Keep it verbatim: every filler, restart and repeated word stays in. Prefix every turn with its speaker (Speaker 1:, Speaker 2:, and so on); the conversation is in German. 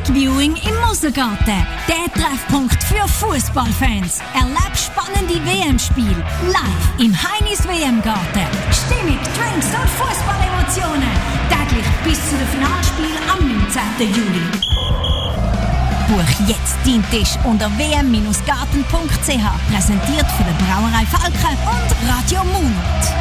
Speaker 1: Viewing im Moselgarten. Der Treffpunkt für Fußballfans. Erlebt spannende W M-Spiele live im Heinis W M-Garten. Stimmung, Drinks und Fußballemotionen. Täglich bis zu den Finalspielen am neunzehnten Juli. Buch jetzt deinen Tisch unter w m Bindestrich garten Punkt c h. Präsentiert von der Brauerei Falke und Radio Munot.